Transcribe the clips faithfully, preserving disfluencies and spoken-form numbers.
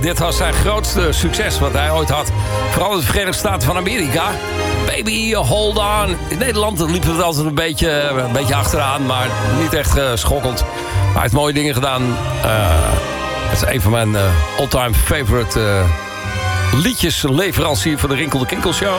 Dit was zijn grootste succes wat hij ooit had. Vooral in de Verenigde Staten van Amerika. Baby, hold on. In Nederland liep het altijd een beetje, een beetje achteraan, maar niet echt uh, schokkend. Maar hij heeft mooie dingen gedaan. Uh, het is een van mijn uh, all-time favorite uh, liedjes. Leverancier voor de Rinkel de Kinkel Show.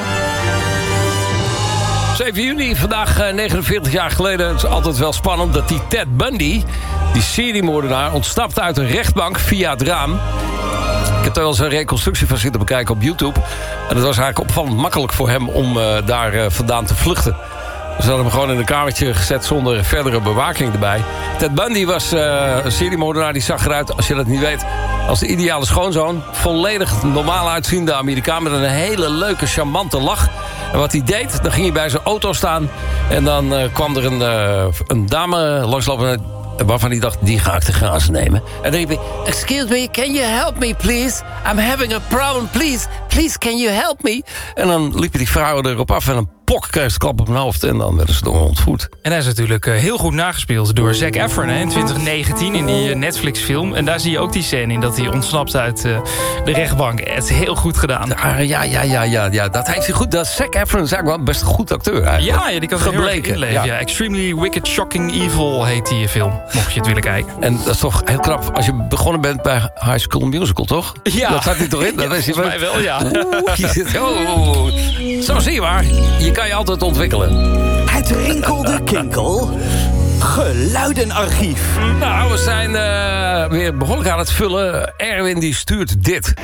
zeven juni, vandaag uh, negenenveertig jaar geleden. Het is altijd wel spannend dat die Ted Bundy, die seriemoordenaar, ontsnapte uit een rechtbank via het raam. Ik heb er wel eens een reconstructie van zitten bekijken op YouTube. En het was eigenlijk opvallend makkelijk voor hem om uh, daar uh, vandaan te vluchten. Ze hadden hem gewoon in een kamertje gezet zonder verdere bewaking erbij. Ted Bundy was uh, een seriemoordenaar. Die zag eruit, als je dat niet weet, als de ideale schoonzoon. Volledig normaal uitziende Amerikaan met een hele leuke, charmante lach. En wat hij deed, dan ging hij bij zijn auto staan. En dan uh, kwam er een, uh, een dame langslopen waarvan hij dacht, die ga ik te grazen nemen. En dan riep hij, excuse me, can you help me, please? I'm having a problem, please. Please, can you help me? En dan liepen die vrouwen erop af en een pok kreeg ze klap op hun hoofd. En dan werden ze door ontvoerd. En hij is natuurlijk uh, heel goed nagespeeld door Zac Efron hè, in twintig negentien in die uh, Netflix-film. En daar zie je ook die scène in dat hij ontsnapt uit uh, de rechtbank. Het is heel goed gedaan. Ja, ja, ja, ja, ja, ja. Dat heeft hij goed. Dat Zac Efron is eigenlijk wel best een goed acteur eigenlijk. Ja, ja die kan er heel erg inleven. Ja. Ja, Extremely Wicked, Shocking, Evil heet die film. Mocht je het willen kijken. En dat is toch heel knap als je begonnen bent bij High School Musical, toch? Ja. Dat zat hij toch in? Dat ja, volgens mij wel, ja. Oeh, je zit, oh. Zo zie je maar. Je kan je altijd ontwikkelen. Het Rinkel de Kinkel Geluidenarchief. Nou, we zijn uh, weer behoorlijk aan het vullen. Erwin die stuurt dit.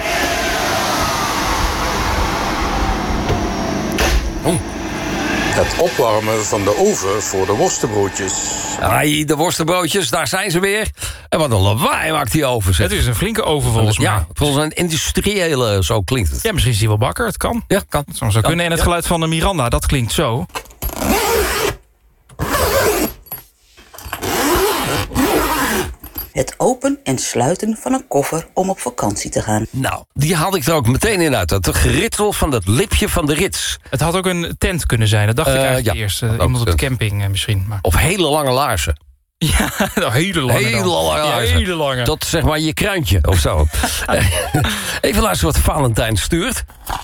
Oh. Het opwarmen van de oven voor de worstenbroodjes. Ai, de worstenbroodjes, daar zijn ze weer. En wat een lawaai maakt die oven. Zeg. Het is een flinke oven volgens mij. Ja, volgens een industriële, zo klinkt het. Ja, misschien is die wel bakker, het kan. Ja, kan. Het zou zo kunnen. En het geluid van de Miranda, dat klinkt zo. Het open- en sluiten van een koffer om op vakantie te gaan. Nou, die haalde ik er ook meteen in uit. Dat geritsel van dat lipje van de rits. Het had ook een tent kunnen zijn, dat dacht uh, ik eigenlijk ja, eerst. Uh, iemand op de camping uh, misschien. Maar... Of hele lange laarzen. Ja, hele lange. Hele lange laarzen. Ja, hele lange. Tot zeg maar je kruintje of zo. Even luisteren wat Valentijn stuurt.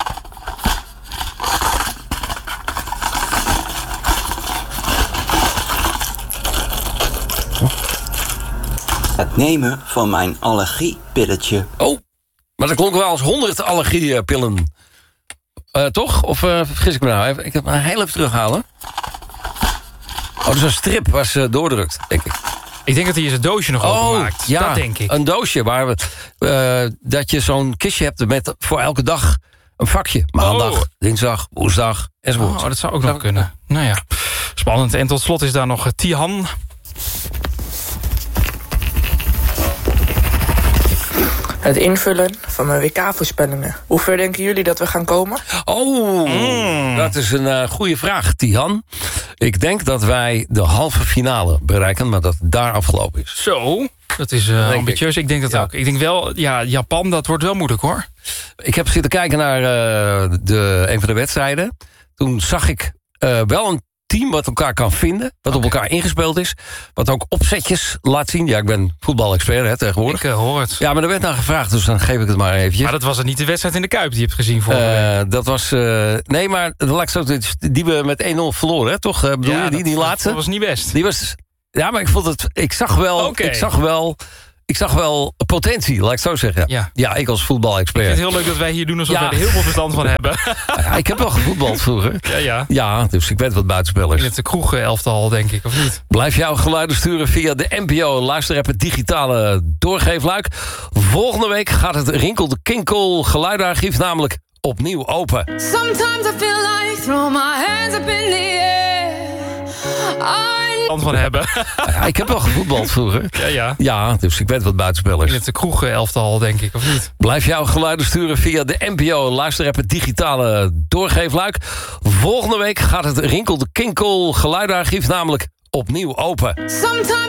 Het nemen van mijn allergiepilletje. Oh, maar dat klonk wel als honderd allergiepillen. Uh, toch? Of uh, vergis ik me nou? Ik heb hem heel even terughalen. Oh, dus een strip waar ze doordrukt, denk ik. Ik denk dat hij zijn doosje nog oh, openmaakt. Ja, dat denk ik. Een doosje waar we, uh, dat je zo'n kistje hebt met voor elke dag een vakje. Maandag, oh. dinsdag, woensdag enzovoort. Oh, dat zou ook nog kunnen. Nou ja, spannend. En tot slot is daar nog Tihan. Het invullen van mijn W K-voorspellingen. Hoe ver denken jullie dat we gaan komen? Oh, mm. dat is een uh, goede vraag, Tihan. Ik denk dat wij de halve finale bereiken, maar dat het daar afgelopen is. Zo, dat is uh, ambitieus. Ik. ik denk dat ja. ook. Ik denk wel, ja, Japan, dat wordt wel moeilijk, hoor. Ik heb zitten kijken naar uh, de, een van de wedstrijden. Toen zag ik uh, wel een team wat elkaar kan vinden, wat okay. op elkaar ingespeeld is, wat ook opzetjes laat zien. Ja, ik ben voetbalexpert hè, tegenwoordig. Ik uh, hoor het. Ja, maar er werd naar gevraagd, dus dan geef ik het maar eventjes. Maar dat was het niet de wedstrijd in de Kuip die je hebt gezien vorige uh, week. Dat was, uh, nee, maar die we met één nul verloren, hè, toch? Uh, bedoel ja, je, die, dat, die laatste? Dat was niet best. Die was, ja, maar ik vond het, ik zag wel, okay. ik zag wel... Ik zag wel potentie, laat ik zo zeggen. Ja, ja ik als voetbalexpert. Ik vind het heel leuk dat wij hier doen alsof ja. wij er heel veel verstand van hebben. Ja, ik heb wel gevoetbald vroeger. Ja, ja. Ja, dus ik weet wat buitenspel is. In het kroeg-elftal, denk ik, of niet? Blijf jouw geluiden sturen via de N P O luisterapp het digitale doorgeefluik. Volgende week gaat het Rinkel de Kinkel geluidenarchief namelijk opnieuw open. Sometimes I feel like throw my hands up in the air. van hebben. Ja, ik heb wel gevoetbald vroeger. Ja, ja. Ja, dus ik weet wat buitenspel is. In het kroeg-elftal, denk ik, of niet? Blijf jouw geluiden sturen via de N P O luisterapp het digitale doorgeefluik. Volgende week gaat het Rinkel de Kinkel geluidenarchief namelijk opnieuw open. Sometimes